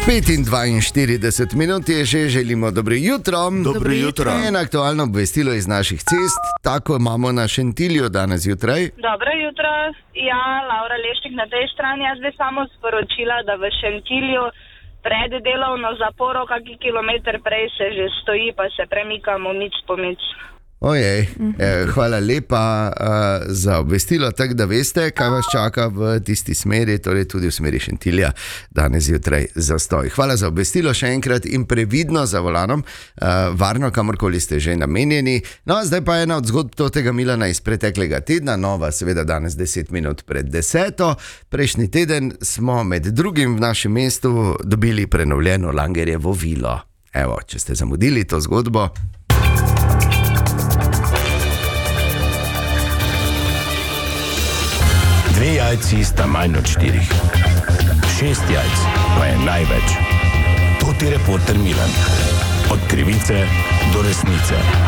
5:42 minut je že, želimo dobro jutro. Dobro jutro. En aktualno obvestilo iz naših cest, tako imamo na Šentilju danes jutraj. Dobro jutro, ja, Laura Lešnik na tej strani. Jaz bi samo sporočila, da v Šentilju pred delovno zaporo, kakšen kilometer prej se že stoji, pa se premikamo mic po mic. Ojej, hvala lepa za obvestilo, tako da veste, kaj vas čaka v tisti smeri, torej tudi v smeri Šentilja, danes zjutraj zastoj. Hvala za obvestilo še enkrat in previdno za volanom, varno kamorkoli ste že namenjeni. No, zdaj pa ena od zgodb tega Milana iz preteklega tedna, nova seveda danes 10 minut pred 10. Prejšnji teden smo med drugim v našem mestu dobili prenovljeno Langerjevo vilo. Evo, če ste zamudili to zgodbo. 2 jajci sta manj od 4. 6 jajc pa je največ. To ti reporter Milan. Od krivice do resnice.